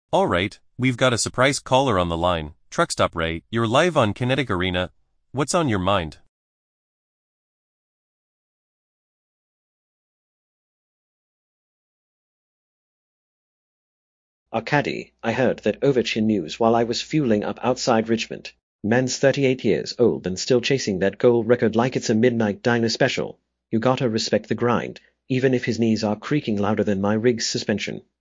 Alright, we've got a surprise caller on the line. Truckstop Ray, you're live on Kinetic Arena. What's on your mind? Arkady, I heard that Ovechkin news while I was fueling up outside Richmond. Man's 38 years old and still chasing that goal record like it's a midnight diner special. You gotta respect the grind, even if his knees are creaking louder than my rig's suspension.